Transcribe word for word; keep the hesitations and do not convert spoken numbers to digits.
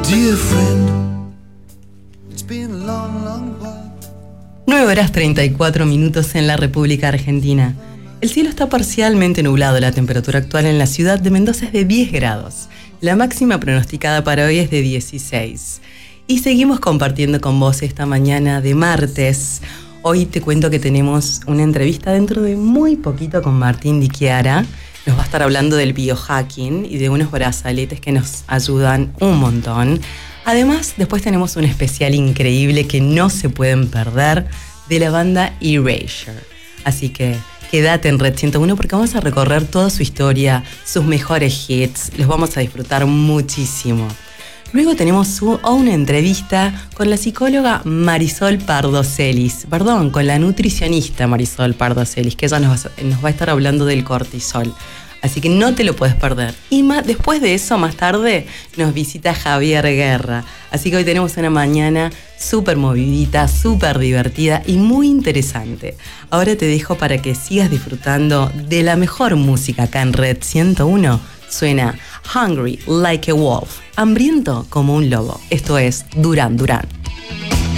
Dear friend, it's been a long, long while. nueve horas treinta y cuatro minutos en la República Argentina. El cielo está parcialmente nublado. La temperatura actual en la ciudad de Mendoza es de diez grados. La máxima pronosticada para hoy es de dieciséis. Y seguimos compartiendo con vos esta mañana de martes. Hoy te cuento que tenemos una entrevista dentro de muy poquito con Martín Di Chiara. Nos va a estar hablando del biohacking y de unos brazaletes que nos ayudan un montón. Además, después tenemos un especial increíble que no se pueden perder de la banda Erasure. Así que quédate en Red ciento uno porque vamos a recorrer toda su historia, sus mejores hits, los vamos a disfrutar muchísimo. Luego tenemos una entrevista con la psicóloga Marisol Pardo Celis, perdón, con la nutricionista Marisol Pardo Celis, que ella nos va, nos va a estar hablando del cortisol. Así que no te lo puedes perder. Y más, después de eso, más tarde, nos visita Javier Guerra. Así que hoy tenemos una mañana súper movidita, súper divertida y muy interesante. Ahora te dejo para que sigas disfrutando de la mejor música acá en Red ciento uno. Suena Hungry Like a Wolf, hambriento como un lobo. Esto es Duran Duran.